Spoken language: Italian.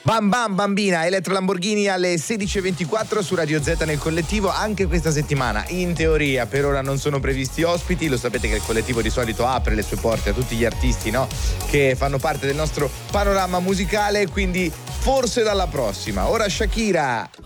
Bam bam bambina, Elettra Lamborghini alle 16.24 su Radio Z nel collettivo. Anche questa settimana in teoria per ora non sono previsti ospiti. Lo sapete che il collettivo di solito apre le sue porte a tutti gli artisti, no? Che fanno parte del nostro panorama musicale, quindi forse dalla prossima. Ora Shakira.